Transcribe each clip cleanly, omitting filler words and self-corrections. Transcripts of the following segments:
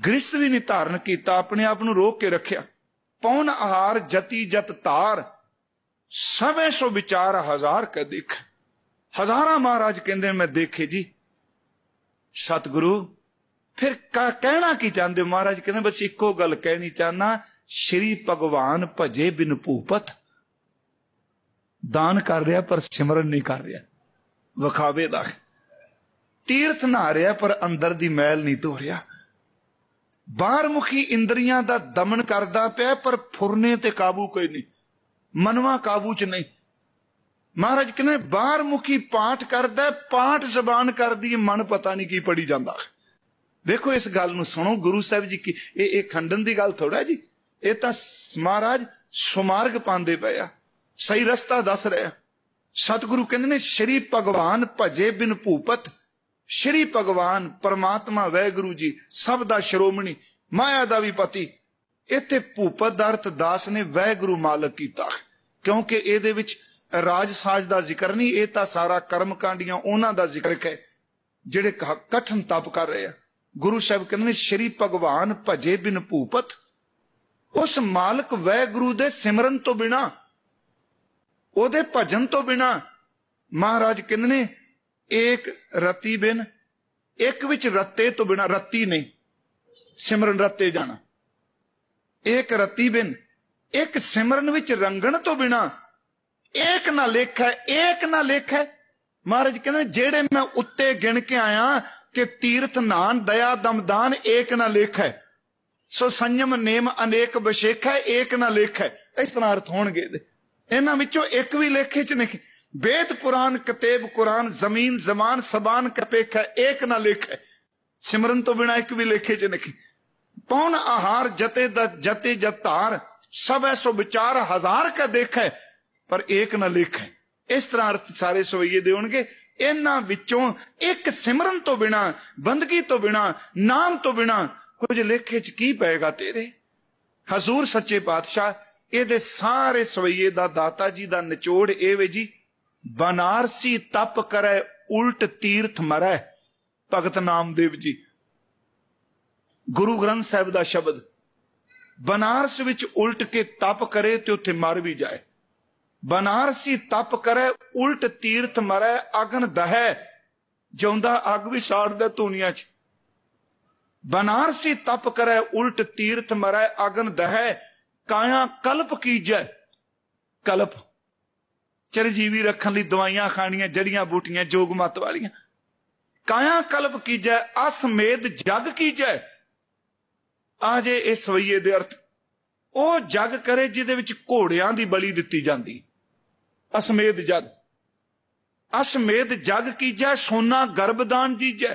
ਗ੍ਰਿਸ਼ਤ ਵੀ ਨਹੀਂ ਧਾਰਨ ਕੀਤਾ, ਆਪਣੇ ਆਪ ਨੂੰ ਰੋਕ ਕੇ ਰੱਖਿਆ। ਪੌਣ ਆਹਾਰ ਜਤੀ ਜਤ ਤਾਰ, ਸਭੇ ਸੋ ਵਿਚਾਰ ਹਜ਼ਾਰ ਕਾ ਦੇਖ। ਹਜ਼ਾਰਾਂ ਮਹਾਰਾਜ ਕਹਿੰਦੇ ਮੈਂ ਦੇਖੇ ਜੀ। ਸਤਿਗੁਰੂ ਫਿਰ ਕਹਿਣਾ ਕੀ ਚਾਹੁੰਦੇ? ਮਹਾਰਾਜ ਕਹਿੰਦੇ ਬਸ ਇੱਕੋ ਗੱਲ ਕਹਿਣੀ ਚਾਹਨਾ, ਸ਼੍ਰੀ ਭਗਵਾਨ ਭਜੇ ਬਿਨ ਭੂਪਤ। ਦਾਨ ਕਰ ਰਿਹਾ ਪਰ ਸਿਮਰਨ ਨਹੀਂ ਕਰ ਰਿਹਾ, ਵਿਖਾਵੇ ਦਾ। ਤੀਰਥ ਨਹਾ ਰਿਹਾ ਪਰ ਅੰਦਰ ਦੀ ਮੈਲ ਨਹੀਂ ਧੋ ਰਿਹਾ। ਬਾਹਰ ਮੁਖੀ ਇੰਦਰੀਆਂ ਦਾ ਦਮਨ ਕਰਦਾ ਪਿਆ ਪਰ ਫੁਰਨੇ ਤੇ ਕਾਬੂ ਕੋਈ ਨਹੀਂ, ਮਨਵਾ ਕਾਬੂ ਚ ਨਹੀਂ। ਮਹਾਰਾਜ ਕਹਿੰਦੇ ਬਾਹਰ ਮੁਖੀ ਪਾਠ ਕਰਦਾ, ਪਾਠ ਜ਼ਬਾਨ ਕਰਦੀ ਹੈ, ਮਨ ਪਤਾ ਨਹੀਂ ਕੀ ਪੜੀ ਜਾਂਦਾ। ਵੇਖੋ ਇਸ ਗੱਲ ਨੂੰ ਸੁਣੋ, ਗੁਰੂ ਸਾਹਿਬ ਜੀ ਕੀ ਇਹ ਖੰਡਨ ਦੀ ਗੱਲ ਥੋੜਾ ਜੀ, ਇਹ ਤਾਂ ਮਹਾਰਾਜ ਸੁਮਾਰਗ ਪਾਉਂਦੇ ਪਏ ਆ, ਸਹੀ ਰਸਤਾ ਦੱਸ ਰਿਹਾ। ਸਤਿਗੁਰੂ ਕਹਿੰਦੇ ਨੇ ਸ਼੍ਰੀ ਭਗਵਾਨ ਭਜੇ ਬਿਨ ਭੂਪਤ। ਸ਼੍ਰੀ ਭਗਵਾਨ ਪਰਮਾਤਮਾ ਵਾਹਿਗੁਰੂ ਜੀ ਸਭ ਦਾ ਸ਼੍ਰੋਮਣੀ, ਮਾਇਆ ਦਾ ਵੀ ਪਤੀ। ਇੱਥੇ ਭੂਪਤ ਦਾ ਅਰਥ ਦਾਸ ਨੇ ਵਾਹਿਗੁਰੂ ਮਾਲਕ ਕੀਤਾ, ਕਿਉਂਕਿ ਇਹਦੇ ਵਿੱਚ ਰਾਜ ਸਾਜ ਦਾ ਜ਼ਿਕਰ ਨਹੀਂ, ਇਹ ਤਾਂ ਸਾਰਾ ਕਰਮ ਕਾਂਡੀਆਂ ਉਹਨਾਂ ਦਾ ਜ਼ਿਕਰ ਹੈ ਜਿਹੜੇ ਕਠਨ ਤਪ ਕਰ ਰਹੇ ਆ। ਗੁਰੂ ਸਾਹਿਬ ਕਹਿੰਦੇ ਨੇ ਸ਼੍ਰੀ ਭਗਵਾਨ ਭਜੇ ਬਿਨ ਭੂਪਤ। ਉਸ ਮਾਲਕ ਵਾਹਿਗੁਰੂ ਦੇ ਸਿਮਰਨ ਤੋਂ ਬਿਨਾ, ਉਹਦੇ ਭਜਨ ਤੋਂ ਬਿਨਾ, ਮਹਾਰਾਜ ਕਹਿੰਦੇ ਨੇ ਏਕ ਰਤੀ ਬਿਨ, ਇੱਕ ਵਿੱਚ ਰੱਤੇ ਤੋਂ ਬਿਨਾ, ਰੱਤੀ ਨਹੀਂ ਸਿਮਰਨ ਰੱਤੇ ਜਾਣਾ। ਏਕ ਰਤੀ ਬਿਨ, ਇੱਕ ਸਿਮਰਨ ਵਿੱਚ ਰੰਗਣ ਤੋਂ ਬਿਨਾ, ਏਕ ਨਾ ਲੇਖਾ, ਏਕ ਨਾ ਲੇਖਾ। ਮਹਾਰਾਜ ਕਹਿੰਦੇ ਜਿਹੜੇ ਮੈਂ ਉੱਤੇ ਗਿਣ ਕੇ ਆਇਆ ਕਿ ਤੀਰਥ ਨਾਨ ਦਇਆ ਦਮਦਾਨ ਏਕ ਨਾ ਲੇਖਾ, ਸੋ ਸੰਯਮ ਨੇਮ ਅਨੇਕ ਬਸ਼ੇਖਾ ਏਕ ਨਾ ਲੇਖਾ। ਇਸ ਤਰ੍ਹਾਂ ਅਰਥ ਹੋਣਗੇ ਇਹਨਾਂ ਵਿੱਚੋਂ ਇੱਕ ਵੀ ਲੇਖੇ ਚ ਨਹੀਂ। वेद पुराण कतेब कुरान जमीन जमान सबान कपेख है एक ना लेख है। सिमरन तो बिना एक भी लेखे च नहीं। पौन आहार जते जते जतार सब ऐसो विचार हजार का देख है पर एक ना लेख है। इस तरह अर्थ सारे सवैये दे होणगे। इन्हां विचों एक सिमरन तो बिना बंदगी तो बिना नाम तो बिना कुछ लेखे च की पेगा तेरे। हजूर सच्चे पातशाह ਇਹਦੇ ਸਾਰੇ ਸਵਈਏ ਦਾ ਦਾਤਾ ਜੀ ਦਾ ਨਿਚੋੜ ਇਹ ਵੇ ਜੀ, ਬਨਾਰਸੀ ਤਪ ਕਰੇ ਉਲਟ ਤੀਰਥ ਮਰੈ। ਭਗਤ ਨਾਮਦੇਵ ਜੀ ਗੁਰੂ ਗ੍ਰੰਥ ਸਾਹਿਬ ਦਾ ਸ਼ਬਦ, ਬਨਾਰਸ ਵਿੱਚ ਉਲਟ ਕੇ ਤਪ ਕਰੇ ਤੇ ਉੱਥੇ ਮਰ ਵੀ ਜਾਏ। ਬਨਾਰਸੀ ਤਪ ਕਰੇ ਉਲਟ ਤੀਰਥ ਮਰੈ, ਅਗਨ ਦਹੈ ਜਿਉਂਦਾ ਅੱਗ ਵੀ ਸਾੜਦਾ ਧੂਨੀਆਂ ਚ। ਬਨਾਰਸੀ ਤਪ ਕਰੇ ਉਲਟ ਤੀਰਥ ਮਰੈ, ਅਗਨ ਦਹੈ काया कल्प कीजै। कल्प चिरजीवी रखने लई दवाइयां खानियां, जड़ियां बूटियां जोग मत वालियां। काया कल्प कीजै असमेध जग कीजै। आजे इस सवैये दे अर्थ ओ जग करे जिहदे विच घोड़ियां दी बलि दित्ती जांदी। असमेध जग, असमेध जग कीजै सोना गर्भदान दीजै।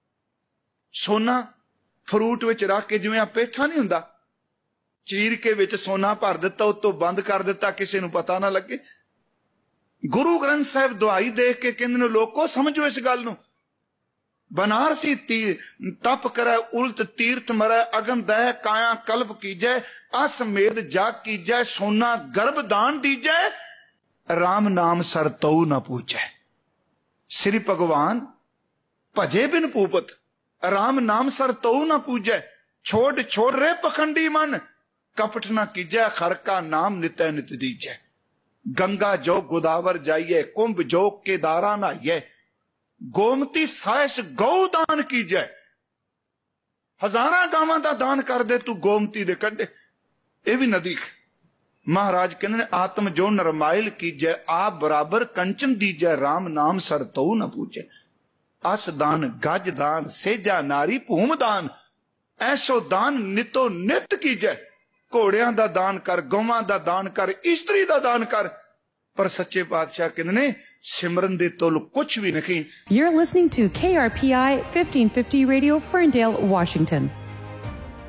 सोना फ्रूट विच रख के जिवें पेठा नहीं हुंदा, चीर के विच सोना भर दिता, उत्तों बंद कर दिता, किसी नूं पता ना लगे। गुरु ग्रंथ साहिब दुआई देख के कहंदे ने लोको समझो इस गल नूं। बनारसी तप करे उल्ट तीर्थ मरै, अगन दह काया कल्प कीजै, असमेध जाग कीजै, सोना गर्भ दान दीजै, राम नाम सर तऊ न पूजै। श्री भगवान भजे बिन भूपत, राम नाम सर तऊ न पूजै। छोड़ छोड़ रे पखंडी मन, कपट न कीजै, खर का नाम नित्य नित दीजै। गंगा जो गोदावर जाइए, कुंभ जो केदारा नहाइए, गोमती साइस गौदान कीजै। हजारां गावां दा दान कर दे तू गोमती दे कंढे, ये भी नदी। महाराज कहंदे ने आत्म जो नरमाइल कीजै, आप बराबर कंचन दीजै, राम नाम सर तऊ न पूजै। अस दान गज दान सेजा नारी भूम दान, ऐसो दान नितो नित कीजै। घोड़ियां दा दान कर, गौवां दा दान कर, इस्त्री दा दान कर, पर सच्चे पातशाह कहंदे ने सिमरन दे तोल कुछ भी नहीं। You're listening to KRPI 1550 Radio, Ferndale, Washington.